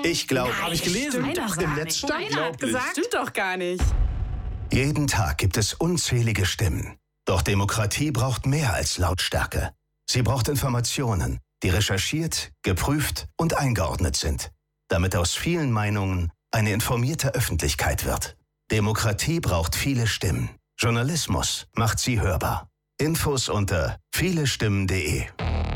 Ich glaube, Habe ich gelesen. Im Netz stand. Einer hat gesagt, Stimmt doch gar nicht. Jeden Tag gibt es unzählige Stimmen. Doch Demokratie braucht mehr als Lautstärke. Sie braucht Informationen, die recherchiert, geprüft und eingeordnet sind, damit aus vielen Meinungen eine informierte Öffentlichkeit wird. Demokratie braucht viele Stimmen. Journalismus macht sie hörbar. Infos unter vielestimmen.de